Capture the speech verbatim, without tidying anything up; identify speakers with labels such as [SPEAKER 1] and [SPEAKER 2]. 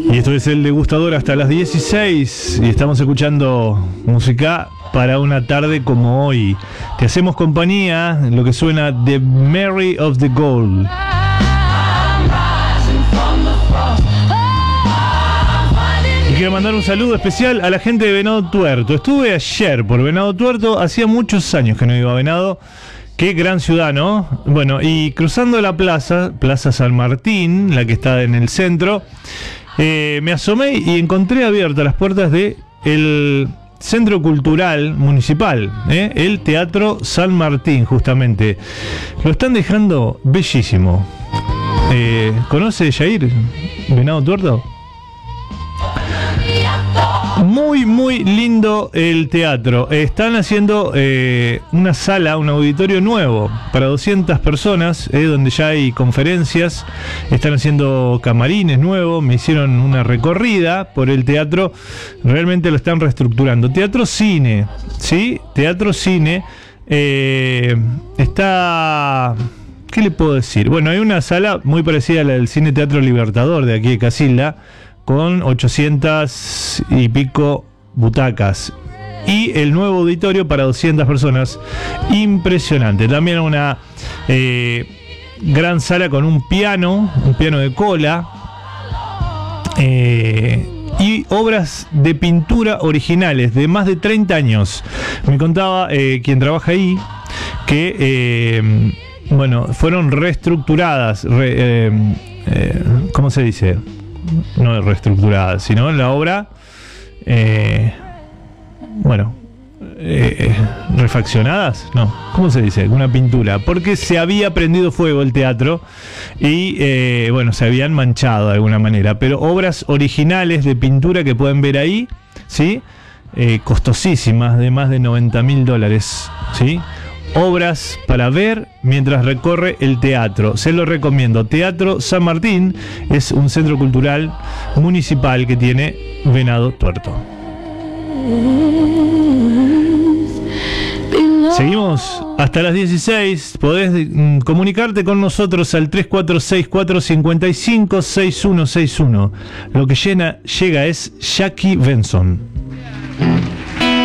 [SPEAKER 1] Y esto es el degustador hasta las dieciséis y estamos escuchando música para una tarde como hoy. Te hacemos compañía, lo que suena de Mary of the Gold. Y quiero mandar un saludo especial a la gente de Venado Tuerto. Estuve ayer por Venado Tuerto, hacía muchos años que no iba a Venado. Qué gran ciudad, ¿no? Bueno, y cruzando la plaza, Plaza San Martín, la que está en el centro, eh, me asomé y encontré abiertas las puertas de el Centro Cultural Municipal, ¿eh? El Teatro San Martín, justamente. Lo están dejando bellísimo. Eh, ¿Conoce Jair Venado Tuerto? Muy, muy lindo el teatro. Están haciendo eh, una sala, un auditorio nuevo para doscientas personas, eh, donde ya hay conferencias. Están haciendo camarines nuevos. Me hicieron una recorrida por el teatro. Realmente lo están reestructurando. Teatro Cine, ¿sí? Teatro Cine. Eh, está... ¿Qué le puedo decir? Bueno, hay una sala muy parecida a la del Cine Teatro Libertador de aquí de Casilda, con ochocientas y pico butacas. Y el nuevo auditorio para doscientas personas. Impresionante. También una eh, gran sala con un piano, un piano de cola. Eh, y obras de pintura originales de más de treinta años. Me contaba eh, quien trabaja ahí que, eh, bueno, fueron reestructuradas. Re, eh, eh, ¿Cómo se dice? No reestructurada, sino la obra, eh, bueno, eh, refaccionadas, no, ¿cómo se dice? Una pintura, porque se había prendido fuego el teatro y, eh, bueno, se habían manchado de alguna manera, pero obras originales de pintura que pueden ver ahí, ¿sí? Eh, costosísimas, de más de noventa mil dólares, ¿sí? Obras para ver mientras recorre el teatro. Se lo recomiendo. Teatro San Martín es un centro cultural municipal que tiene Venado Tuerto. Seguimos hasta las dieciséis. Podés mm, comunicarte con nosotros al tres cuatro seis, cuatro cinco cinco, seis uno seis uno. Lo que llena, llega es Jackie Benson.